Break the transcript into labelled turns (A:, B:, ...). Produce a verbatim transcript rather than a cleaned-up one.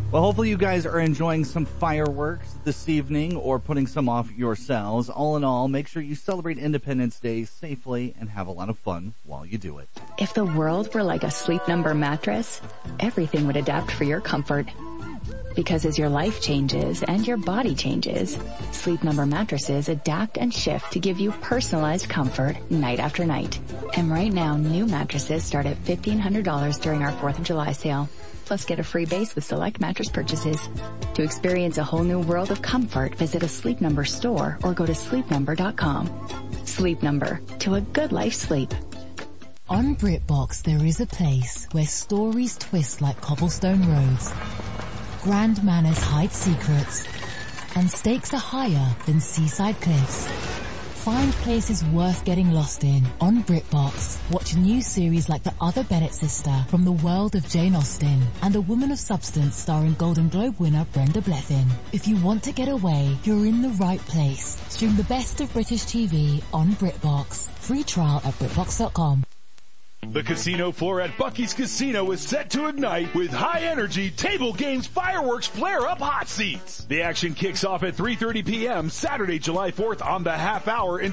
A: Well, hopefully you guys are enjoying some fireworks this evening or putting some off yourselves. All in all, make sure you celebrate Independence Day safely and have a lot of fun while you do it.
B: If the world were like a Sleep Number mattress, everything would adapt for your comfort. Because as your life changes and your body changes, Sleep Number mattresses adapt and shift to give you personalized comfort night after night. And right now, new mattresses start at fifteen hundred dollars during our fourth of July sale. Plus get a free base with select mattress purchases. To experience a whole new world of comfort, visit a Sleep Number store or go to sleep number dot com. Sleep Number, to a good life sleep.
C: On BritBox, there is a place where stories twist like cobblestone roads, grand manners hide secrets, and stakes are higher than seaside cliffs. Find places worth getting lost in on BritBox. Watch new series like The Other Bennett Sister from the world of Jane Austen and A Woman of Substance starring Golden Globe winner Brenda Blethyn. If you want to get away, you're in the right place. Stream the best of British T V on BritBox. Free trial at britbox dot com.
D: The casino floor at Bucky's Casino is set to ignite with high-energy table games fireworks flare-up hot seats. The action kicks off at three thirty p.m. Saturday, July fourth on the half hour.